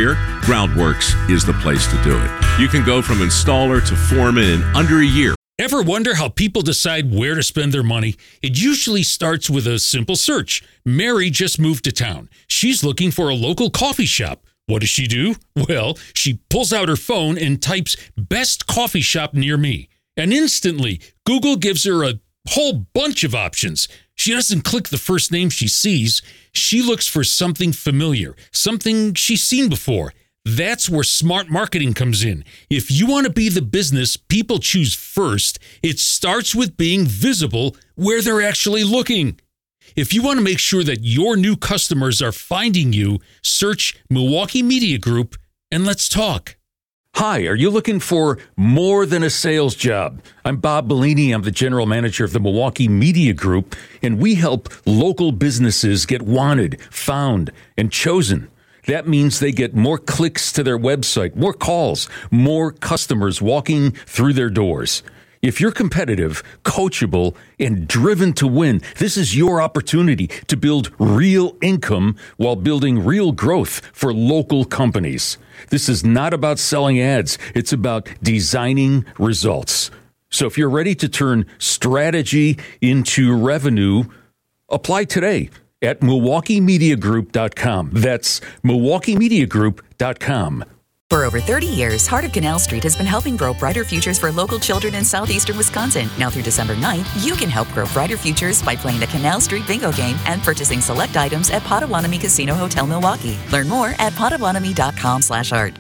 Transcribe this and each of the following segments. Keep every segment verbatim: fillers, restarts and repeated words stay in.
career, Groundworks is the place to do it. You can go from installer to foreman in under a year. Ever wonder how people decide where to spend their money? It usually starts with a simple search. Mary just moved to town. She's looking for a local coffee shop. What does she do? Well, she pulls out her phone and types best coffee shop near me. And instantly, Google gives her a whole bunch of options. She doesn't click the first name she sees. She looks for something familiar, something she's seen before. That's where smart marketing comes in. If you want to be the business people choose first, it starts with being visible where they're actually looking. If you want to make sure that your new customers are finding you, search Milwaukee Media Group and let's talk. Hi, are you looking for more than a sales job? I'm Bob Bellini. I'm the general manager of the Milwaukee Media Group, and we help local businesses get wanted, found, and chosen. That means they get more clicks to their website, more calls, more customers walking through their doors. If you're competitive, coachable, and driven to win, this is your opportunity to build real income while building real growth for local companies. This is not about selling ads. It's about designing results. So if you're ready to turn strategy into revenue, apply today at Milwaukee Media Group dot com. That's Milwaukee Media Group dot com. For over thirty years, Heart of Canal Street has been helping grow brighter futures for local children in southeastern Wisconsin. Now through December ninth, you can help grow brighter futures by playing the Canal Street Bingo game and purchasing select items at Potawatomi Casino Hotel Milwaukee. Learn more at Potawatomi dot com slash art.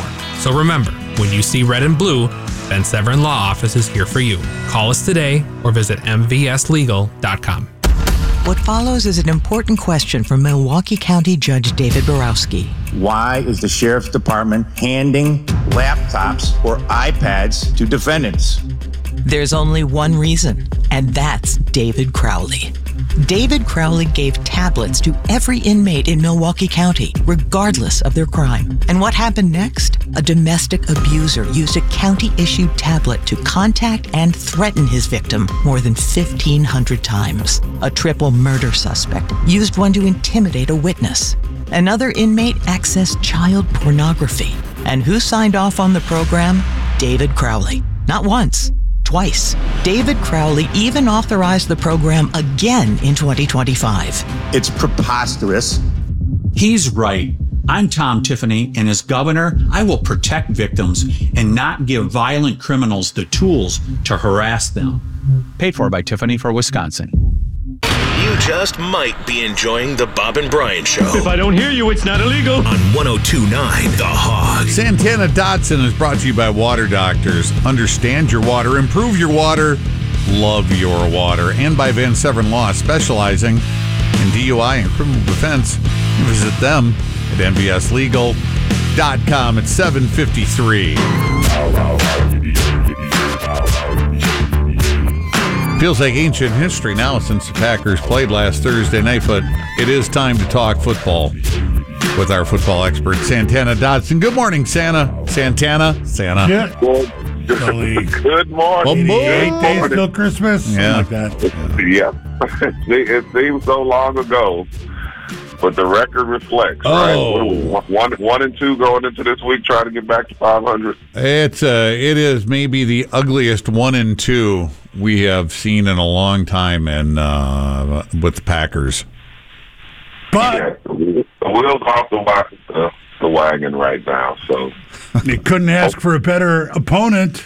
So remember, when you see red and blue, Ben Severin Law Office is here for you. Call us today or visit M V S legal dot com. What follows is an important question from Milwaukee County Judge David Borowski. Why is the Sheriff's Department handing laptops or iPads to defendants? There's only one reason, and that's David Crowley. David Crowley gave tablets to every inmate in Milwaukee County, regardless of their crime. And what happened next? A domestic abuser used a county-issued tablet to contact and threaten his victim more than fifteen hundred times. A triple murder suspect used one to intimidate a witness. Another inmate accessed child pornography. And who signed off on the program? David Crowley. Not once. Twice. David Crowley even authorized the program again in twenty twenty-five. It's preposterous. He's right. I'm Tom Tiffany, and as governor, I will protect victims and not give violent criminals the tools to harass them. Paid for by Tiffany for Wisconsin. You just might be enjoying the Bob and Brian Show. If I don't hear you, it's not illegal. On one oh two point nine The Hog. Santana Dotson is brought to you by Water Doctors. Understand your water, improve your water, love your water. And by Van Severn Law, specializing in D U I and criminal defense. Visit them at M V S legal dot com at seven fifty-three. Feels like ancient history now since the Packers played last Thursday night, but it is time to talk football with our football expert, Santana Dotson. Good morning, Santa. Santana? Santa. Yeah. Good, good morning. Well, Eight days till Christmas. Yeah. Like that. Yeah. It seems so long ago, but the record reflects, oh. right? One, one and two going into this week, trying to get back to five hundred. It's uh, it is maybe the ugliest one and two we have seen in a long time, and uh, with the Packers. But yeah, the wheels off the, uh, the wagon right now. So they couldn't ask for a better opponent.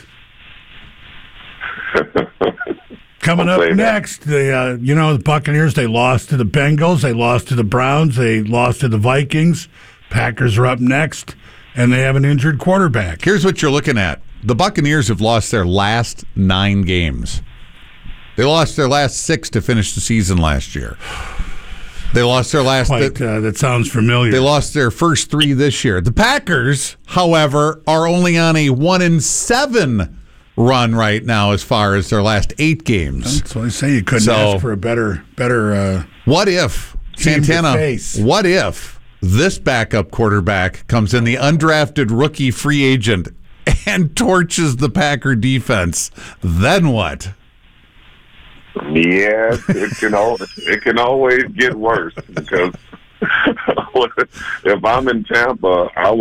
Coming up next, the uh, you know the Buccaneers. They lost to the Bengals. They lost to the Browns. They lost to the Vikings. Packers are up next, and they have an injured quarterback. Here's what you're looking at: the Buccaneers have lost their last nine games. They lost their last six to finish the season last year. They lost their last. Quite, uh, that sounds familiar. They lost their first three this year. The Packers, however, are only on a one and seven run right now as far as their last eight games. That's what I say. You couldn't so, ask for a better, better. Uh, what if Santana? What if this backup quarterback comes in, the undrafted rookie free agent, and torches the Packer defense? Then what? Yes, it can. al- it can always get worse because if I'm in Tampa, I would.